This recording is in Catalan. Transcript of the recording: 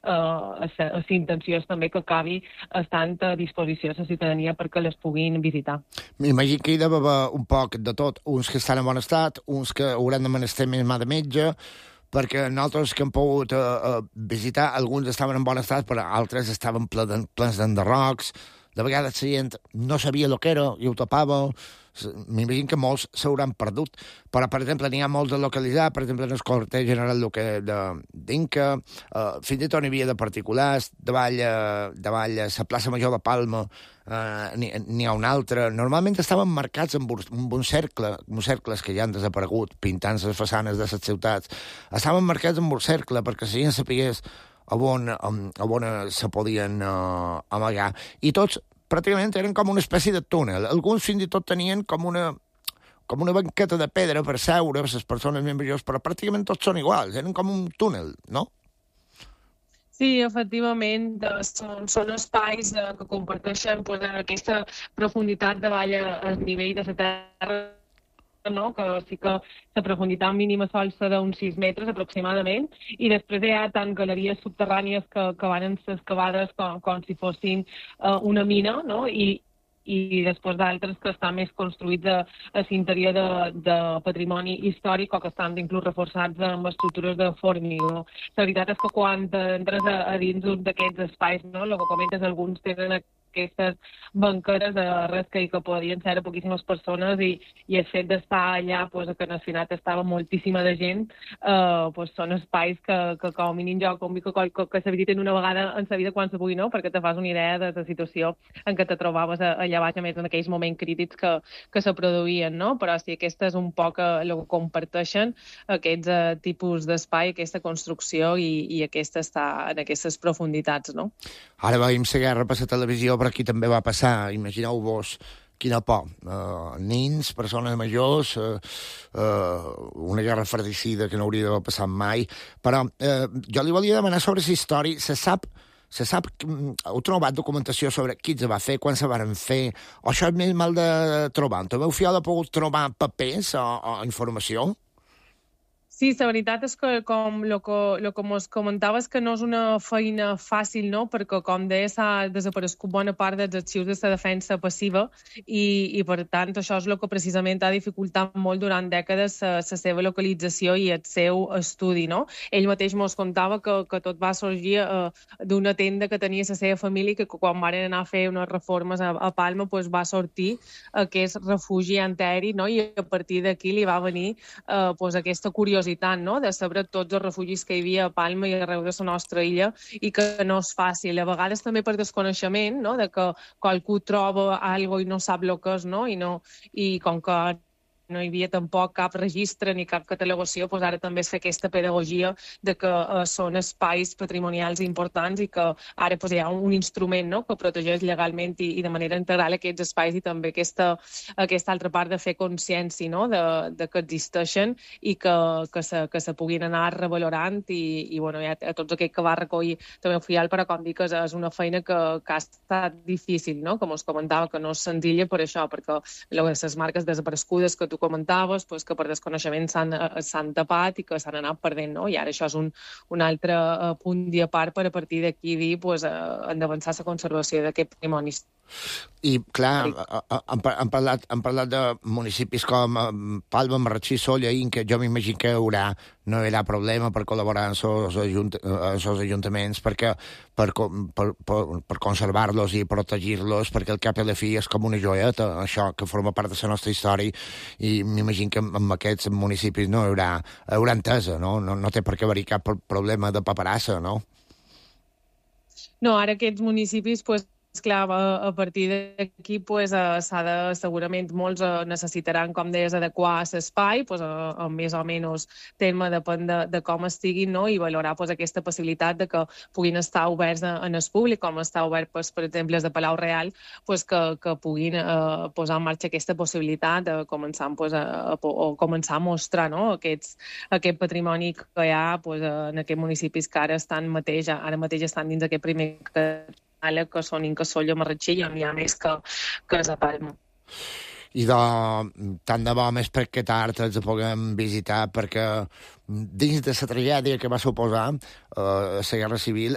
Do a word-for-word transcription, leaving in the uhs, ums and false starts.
la intenció és també que acabi estant a disposició de la ciutadania perquè les puguin visitar. M'imagino que hi deve haver un poc de tot, uns que estan en bon estat, uns que hauran de menester més mà de metge, perquè nosaltres que hem pogut uh, uh, visitar, alguns estaven en bon estat, però altres estaven plens d'enderrocs. De vegades la gent no sabia el que era i ho tapava. M'imagino que molts s'hauran perdut. Però, per exemple, n'hi ha molts de localitzar, per exemple, en el quarter general d'Inca, uh, fins i tot n'hi havia de particulars, davall, uh, davall a la plaça Major de Palma uh, n'hi ha un altre. Normalment estaven marcats amb un, amb un cercle, uns cercles que ja han desaparegut, pintant les façanes de les ciutats. Estaven marcats amb un cercle perquè la gent sapigués a on, a on se podien uh, amagar. I tots pràcticament eren com una espècie de túnel. Alguns fins i tot tenien com una, com una banqueta de pedra per seure per les persones més majors, però pràcticament tots són iguals. Eren com un túnel, no? Sí, efectivament, són, són espais eh, que comparteixen pues, aquesta profunditat davall al nivell de la terra, no? Que sí que la profunditat mínima sol ser d'uns sis metres aproximadament, i després hi ha tant galeries subterrànies que, que van ser excavades com, com si fossin uh, una mina, no? I, i després d'altres que estan més construïts a, a l'interior de, de patrimoni històric o que estan inclús reforçats amb estructures de formigó. La veritat és que quan entres a, a dins un d'aquests espais, no? El que comentes, alguns tenen aquestes banqueres de res que, que podien ser a poquíssimes persones, i, i el fet d'estar allà, pues, que en el final estava moltíssima de gent, eh, pues, són espais que, que com a mínim jo convic que, que, que se visiten una vegada en la vida quan se pugui, no? Perquè te fas una idea de la situació en què te trobaves allà baix, a més en aquells moments crítics que, que se produïen, no? Però sí, aquesta és un poc el que comparteixen aquests uh, tipus d'espai, aquesta construcció i, i aquesta està en aquestes profunditats, no? Ara veiem la guerra per la televisió, però aquí també va passar. Imagineu-vos quina por. Uh, nins, persones majors, uh, uh, una guerra fratricida que no hauria d'haver passat mai. Però uh, jo li volia demanar sobre la història. Se sap, se sap, heu trobat documentació sobre qui se va fer, quan se van fer? O això és més mal de trobar? També heu fiat pogut trobar papers o, o informació? Sí, la veritat és que, com el que, lo que mos comentava, és que no és una feina fàcil, no? Perquè, com deia, s'ha desaparegut bona part dels arxius de la defensa passiva i, i per tant, això és el que precisament ha dificultat molt durant dècades la seva localització i el seu estudi, no? Ell mateix mos contava que, que tot va sorgir eh, d'una tenda que tenia la seva família, que quan van anar a fer unes reformes a, a Palma, pues, va sortir aquest refugi antiaeri, no? I a partir d'aquí li va venir eh, pues, aquesta curiositat, no? De saber tots els refugis que hi havia a Palma i arreu de la nostra illa, i que no és fàcil. A vegades també per desconeixement, no? De que qualcú troba alguna i no sap el que és, no? I, no, i com que no hi havia tampoc cap registre ni cap catalogació, doncs ara també es fa aquesta pedagogia de que eh, són espais patrimonials importants i que ara doncs, hi ha un instrument, no? Que protegeix legalment i, i de manera integral aquests espais, i també aquesta, aquesta altra part de fer consciència, no? de, de que existeixen i que, que, se, que se puguin anar revalorant, i, i bueno, ja, tots aquells que va recollir també ho fial, però com dic, és, és una feina que, que ha estat difícil, no? Com us comentava, que no és senzilla per això, perquè les marques desaparegudes que tu comentaves, pues, que per desconeixement s'han tapat i que s'han anat perdent, no? I ara això és un, un altre uh, punt i a part per a partir d'aquí dir, pues, uh, hem d'avançar la conservació d'aquest patrimoni. I, clar, hem, hem, parlat, hem parlat de municipis com Palma, Marratxí, Sóller, que jo m'imagino que haurà, no hi haurà problema per col·laborar amb els ajunt, ajuntaments perquè, per, per, per, per conservar-los i protegir-los, perquè el cap i la fi és com una joieta, això que forma part de la nostra història, i m'imagino que amb aquests municipis no hi haurà, hi haurà entesa, no? No, no té per què haver-hi cap problema de paperassa, no? No, ara aquests municipis, pues, clar, a partir d'aquí pues, s'ha de, segurament molts necessitaran, com deies, adequar l'espai, pues, a, a més o menys tema depèn de, de com estiguin, no? I valorar pues, aquesta possibilitat de que puguin estar oberts en el públic, com està obert, pues, per exemple, de Palau Real, pues, que, que puguin eh, posar en marxa aquesta possibilitat de començar, pues, a, a, o començar a mostrar, no? Aquests, aquest patrimoni que hi ha pues, en aquests municipis que ara estan mateix, ara mateix estan dins aquest primer que són Inca, Sóller, Marratxí, i n'hi ha més que, que és a Palma. I de, tant de bo més perquè tard els puguem visitar, perquè dins de la tragèdia que va suposar eh, la Guerra Civil